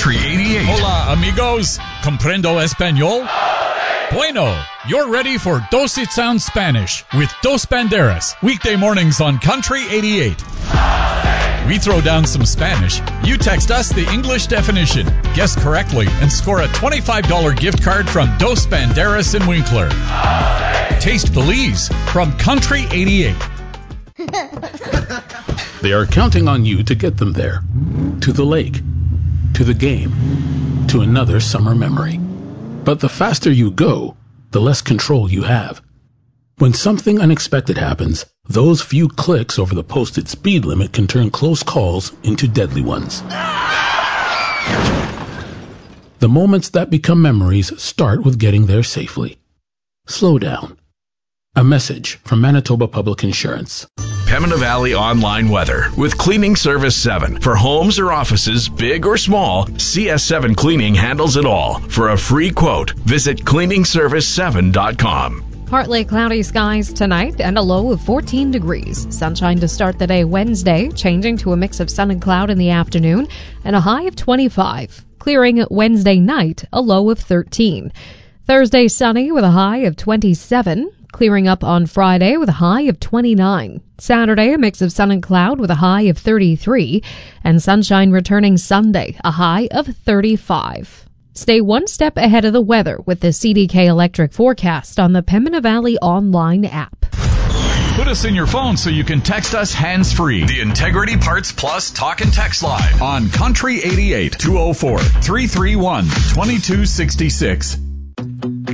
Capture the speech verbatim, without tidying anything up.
Country eighty-eight. Hola, amigos. Comprendo español? Bueno, you're ready for Dos It Sounds Spanish with Dos Banderas, weekday mornings on Country eighty-eight. We throw down some Spanish. You text us the English definition, guess correctly, and score a twenty-five dollars gift card from Dos Banderas in Winkler. Taste Belize from Country eighty-eight. They are counting on you to get them there. To the lake. To the game. To another summer memory. But the faster you go, the less control you have. When something unexpected happens, those few clicks over the posted speed limit can turn close calls into deadly ones. The moments that become memories start with getting there safely. Slow down. A message from Manitoba Public Insurance. Pembina Valley Online Weather with Cleaning Service seven. For homes or offices, big or small, C S seven Cleaning handles it all. For a free quote, visit cleaning service seven dot com. Partly cloudy skies tonight and a low of fourteen degrees. Sunshine to start the day Wednesday, changing to a mix of sun and cloud in the afternoon, and a high of twenty-five. Clearing Wednesday night, a low of thirteen. Thursday sunny with a high of twenty-seven. Clearing up on Friday with a high of twenty-nine. Saturday, a mix of sun and cloud with a high of thirty-three. And sunshine returning Sunday, a high of thirty-five. Stay one step ahead of the weather with the C D K Electric forecast on the Pembina Valley Online app. Put us in your phone so you can text us hands-free. The Integrity Parts Plus Talk and Text Line On Country eighty-eight, two oh four, three three one, two two six six.